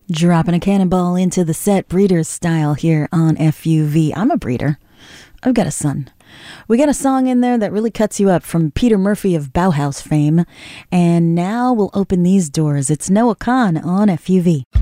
Dropping a cannonball into the set, Breeders style here on FUV. I'm a breeder. I've got a son. We got a song in there that really cuts you up from Peter Murphy of Bauhaus fame. And now we'll open these doors. It's Noah Kahan on FUV.